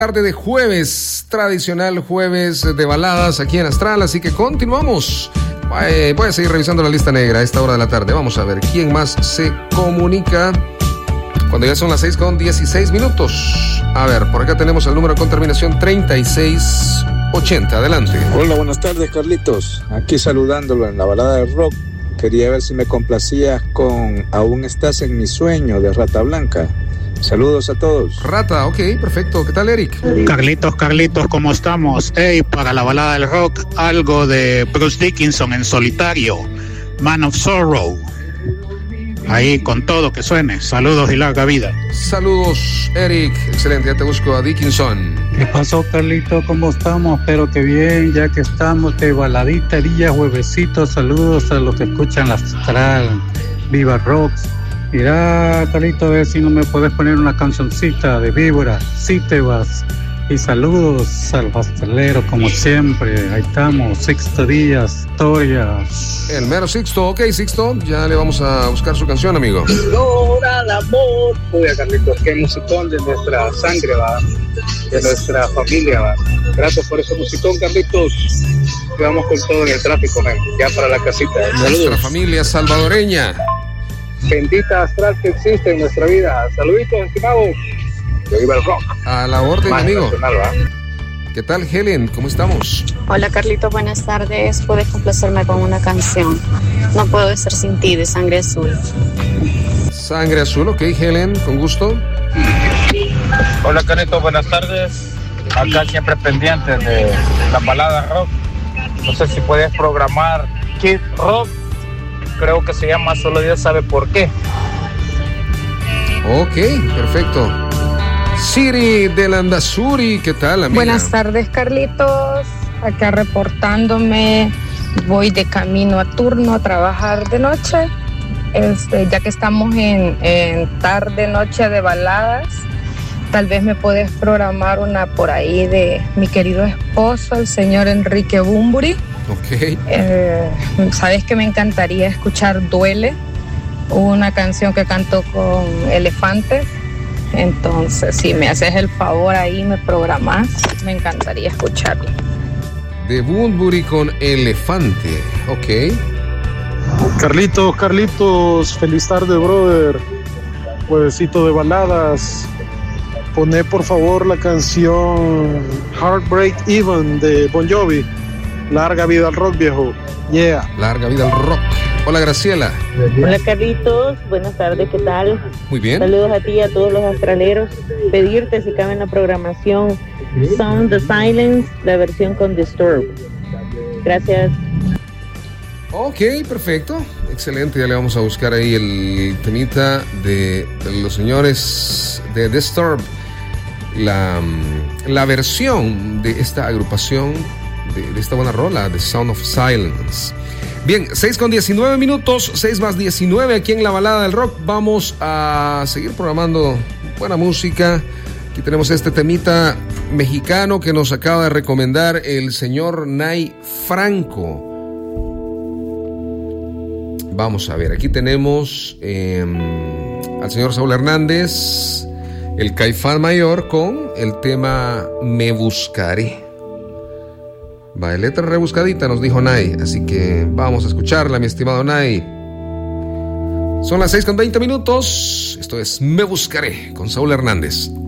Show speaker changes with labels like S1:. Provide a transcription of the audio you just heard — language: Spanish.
S1: Tarde de jueves, tradicional jueves de baladas aquí en Astral, así que continuamos. Voy a seguir revisando la lista negra a esta hora de la tarde. Vamos a ver quién más se comunica cuando ya son las 6:16. A ver, por acá tenemos el número con terminación 3680. Adelante.
S2: Hola, buenas tardes, Carlitos. Aquí saludándolo en la balada del rock. Quería ver si me complacías con Aún estás en mi sueño de Rata Blanca. Saludos a todos.
S1: Rata, ok, perfecto. ¿Qué tal, Eric?
S3: Carlitos, ¿cómo estamos? Hey, para la balada del rock, algo de Bruce Dickinson en solitario, Man of Sorrow. Ahí con todo que suene. Saludos y larga vida.
S1: Saludos, Eric. Excelente, ya te busco a Dickinson.
S4: ¿Qué pasó, Carlito? ¿Cómo estamos? Espero que bien, ya que estamos de baladita, día juevesito. Saludos a los que escuchan la Astral. Viva Rocks. Mira, Carlito, a ver si no me puedes poner una cancioncita de Víbora. Sí te vas. Y saludos al pastelero, como siempre. Ahí estamos, Sixto Díaz, historias.
S1: El mero Sixto, ok, Sixto, ya le vamos a buscar su canción, amigo.
S5: Llora el amor. Oiga, Carlitos, qué musicón de nuestra sangre, va. De nuestra familia, va. Gracias por ese musicón, Carlitos. Vamos con todo en el tráfico, man. Ya para la casita.
S1: Nuestra
S5: Saludos.
S1: familia salvadoreña.
S5: Bendita Astral que existe en nuestra vida. Saluditos, estimados. Yo viva el rock.
S1: A la orden,
S5: Más
S1: amigo.
S5: nacional, ¿va?
S1: ¿Qué tal, Helen? ¿Cómo estamos?
S6: Hola, Carlito, buenas tardes. ¿Puedes complacerme con una canción? No puedo estar sin ti, de Sangre Azul.
S1: Sangre Azul, ok, Helen, con gusto.
S7: Hola, Carlitos, buenas tardes. Acá siempre pendientes de la balada rock. No sé si puedes programar Kid Rock. Creo que se llama Solo Dios sabe por qué.
S1: Ok, perfecto. Siri de Landazuri, ¿qué tal, amiga?
S8: Buenas tardes, Carlitos. Acá reportándome. Voy de camino a turno a trabajar de noche. Ya que estamos en tarde, noche de baladas, tal vez me puedes programar una por ahí de mi querido esposo, el señor Enrique Bunbury.
S1: Ok.
S8: Sabes que me encantaría escuchar Duele, una canción que cantó con Elefante. Entonces, si me haces el favor ahí, me programas, me encantaría escucharlo.
S1: De Bunbury con Elefante, ok.
S9: Carlitos, feliz tarde, brother. Juevesito de baladas. Poné por favor la canción Heartbreak Even de Bon Jovi. Larga vida al rock, viejo. Yeah.
S1: Larga vida al rock. Hola, Graciela.
S10: Hola, Carlitos, buenas tardes, ¿qué tal?
S1: Muy bien.
S10: Saludos a ti y a todos los astraleros. Pedirte si cabe en la programación Sound the Silence, la versión con Disturb. Gracias.
S1: Ok, perfecto. Excelente, ya le vamos a buscar ahí el temita de los señores de Disturb. La versión de esta agrupación, de esta buena rola, The Sound of Silence. Bien, 6:19, 6+19 aquí en la balada del rock. Vamos a seguir programando buena música. Aquí tenemos este temita mexicano que nos acaba de recomendar el señor Nay Franco. Vamos a ver, aquí tenemos al señor Saúl Hernández, el Caifán Mayor, con el tema Me Buscaré. Va, letra rebuscadita, nos dijo Nay, así que vamos a escucharla, mi estimado Nay. Son las 6:20. Esto es Me Buscaré con Saúl Hernández.